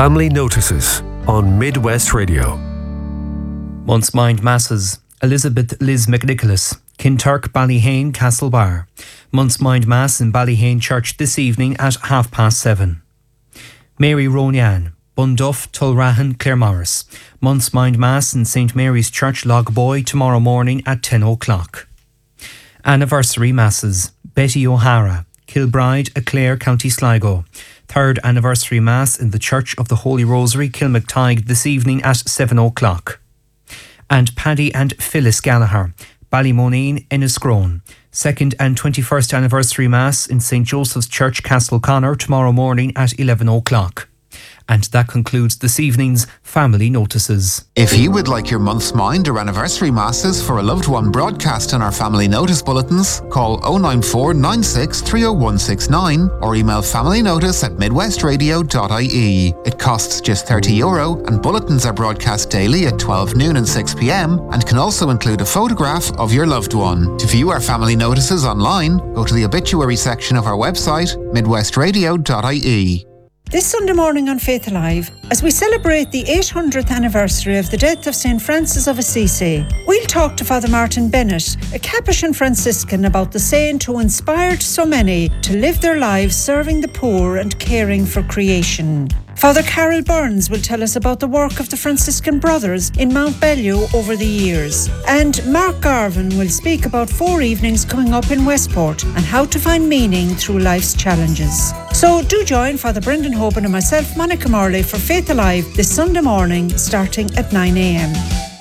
Family Notices on Midwest Radio. Month's Mind Masses. Elizabeth Liz McNicholas, Kinturk, Ballyhane, Castlebar. Month's Mind Mass in Ballyhane Church this evening at 7:30. Mary Ronyan, Bunduff, Tulrahan, Claremorris. Month's Mind Mass in St Mary's Church, Logboy tomorrow morning at 10 o'clock. Anniversary Masses. Betty O'Hara, Kilbride, Clare, County Sligo. Third Anniversary Mass in the Church of the Holy Rosary, Kilmactide this evening at 7 o'clock. And Paddy and Phyllis Gallagher, Ballymoneen, Enniscrone. Second and 21st Anniversary Mass in St Joseph's Church, Castleconnor tomorrow morning at 11 o'clock. And that concludes this evening's Family Notices. If you would like your month's mind or anniversary masses for a loved one broadcast on our Family Notice bulletins, call 094 96 30169 or email familynotice@midwestradio.ie. It costs just €30 and bulletins are broadcast daily at 12 noon and 6 p.m. and can also include a photograph of your loved one. To view our Family Notices online, go to the obituary section of our website, midwestradio.ie. This Sunday morning on Faith Alive, as we celebrate the 800th anniversary of the death of St. Francis of Assisi, we'll talk to Father Martin Bennett, a Capuchin Franciscan, about the saint who inspired so many to live their lives serving the poor and caring for creation. Father Carol Burns will tell us about the work of the Franciscan Brothers in Mount Bellew over the years. And Mark Garvin will speak about 4 evenings coming up in Westport and how to find meaning through life's challenges. So do join Father Brendan Hoban and myself, Monica Morley, for Faith Alive this Sunday morning starting at 9 a.m.